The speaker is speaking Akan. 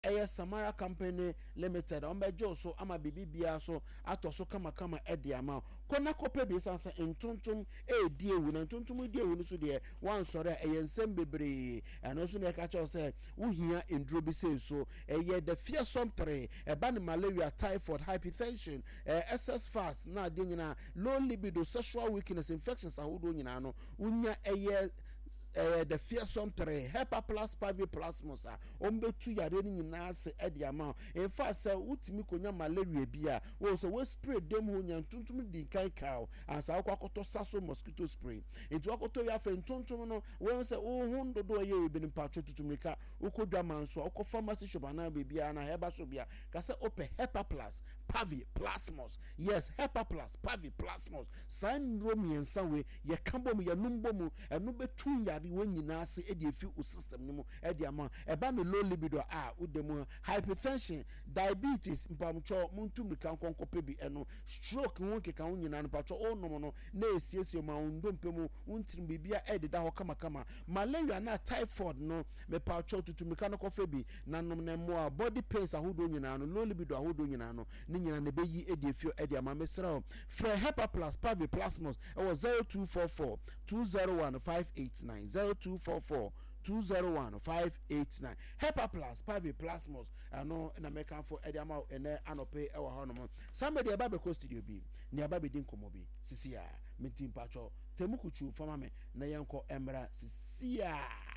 Samara Company Limited ombejo so ama bibibia so atoso kama edi ama kona kope bi sansa entontom die wu na entontom die wu so de wan sore ensem bebre eno so ne ka cha say wo hia endro bi say so the fearsome 3 ban malaria, typhoid, hypertension, SS fast na de nyina low libido, sexual weakness, infections ahodo nyina no unya the fearsome 3 hepa plus plasmos ombetu yare ni nyina se ediama in fact say utimi konya malaria bia wo so we spray dem ho nya tuntum di kai cow asa akoto saso mosquito spray etu akoto ya fe tuntum no we say o hundo do ye bi ni patcho tutumika ukodwa manso akọ pharmacy shop na bibia na heba shop bia ka say ope hepa plus plasmos yes hepa plus plasmos syndrome yensa we ye kambom ye numbom enu betu yare wonyina se edi efi o system ni mu edi ama eba no low libido udemu hypertension, diabetes mpamcho muntum kan konkope bi eno stroke won keka wonyina no patcho onom no na esiesio ma ndompe mu untim bibia edida ho kama malaria na typhoid no me patcho tutumika no kofe bi na nom na mo body pains ahodo nyina no low libido ahodo nyina no ni nyina ne beyi edi efi edi ama mesra for hepa plus plasmos it was 0244 201589 0244 201589 hepa plus plasmos ano na meka for ediama ene anope ewa hono somebody aba ko studio bi ni aba be din komo bi sisia metim pacho temukuchu fama me na yenko emra sisia